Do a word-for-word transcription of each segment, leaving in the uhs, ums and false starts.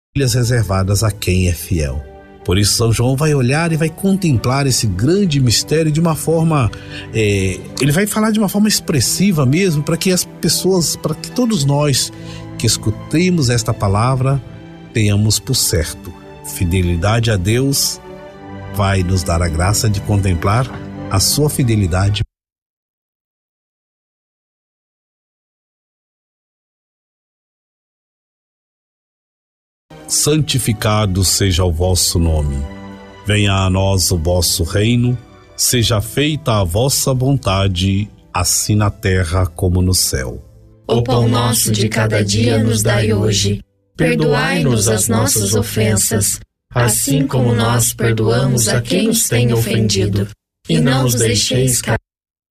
reservadas a quem é fiel. Por isso São João vai olhar e vai contemplar esse grande mistério de uma forma, é, ele vai falar de uma forma expressiva mesmo, para que as pessoas, para que todos nós que escutemos esta palavra tenhamos por certo, fidelidade a Deus vai nos dar a graça de contemplar a sua fidelidade. Santificado seja o vosso nome. Venha a nós o vosso reino. Seja feita a vossa vontade, assim na terra como no céu. O pão nosso de cada dia nos dai hoje. Perdoai-nos as nossas ofensas, assim como nós perdoamos a quem nos tem ofendido. E não nos deixeis cair.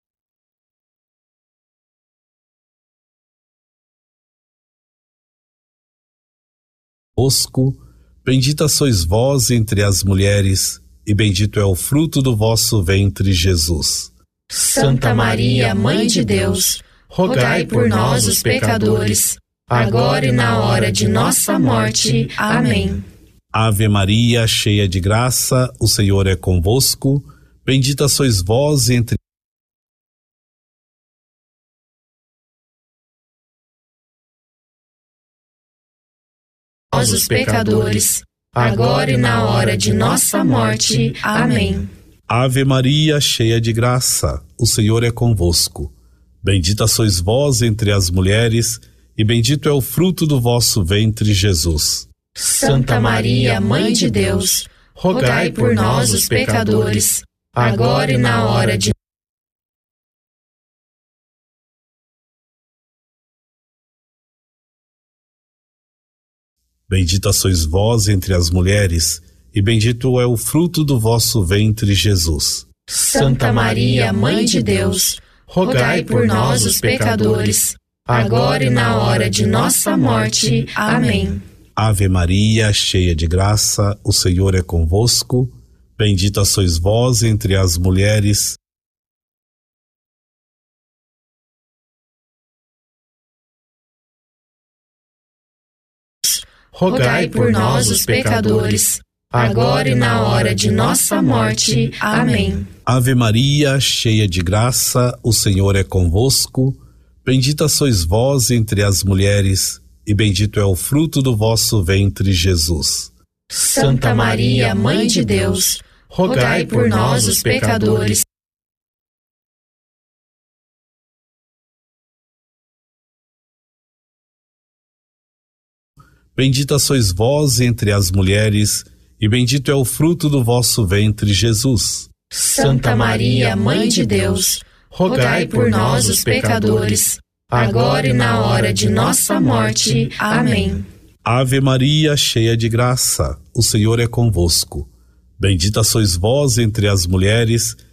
Bendita sois vós entre as mulheres, e bendito é o fruto do vosso ventre, Jesus. Santa Maria, Mãe de Deus, rogai por nós, os pecadores, agora e na hora de nossa morte. Amém. Ave Maria, cheia de graça, o Senhor é convosco. Bendita sois vós entre nós, os pecadores, agora e na hora de nossa morte. Amém. Ave Maria, cheia de graça, o Senhor é convosco. Bendita sois vós entre as mulheres, e bendito é o fruto do vosso ventre, Jesus. Santa Maria, Mãe de Deus, rogai por nós, os pecadores, agora e na hora de Bendita sois vós entre as mulheres, e bendito é o fruto do vosso ventre, Jesus. Santa Maria, Mãe de Deus, rogai por nós, os pecadores, agora e na hora de nossa morte. Amém. Ave Maria, cheia de graça, o Senhor é convosco. Bendita sois vós entre as mulheres. Rogai por nós, os pecadores, agora e na hora de nossa morte. Amém. Ave Maria, cheia de graça, o Senhor é convosco. Bendita sois vós entre as mulheres, e bendito é o fruto do vosso ventre, Jesus. Santa Maria, Mãe de Deus, rogai por nós, os pecadores. Bendita sois vós entre as mulheres, e bendito é o fruto do vosso ventre, Jesus. Santa Maria, Mãe de Deus, rogai por nós, os pecadores, agora e na hora de nossa morte. Amém. Ave Maria, cheia de graça, o Senhor é convosco. Bendita sois vós entre as mulheres,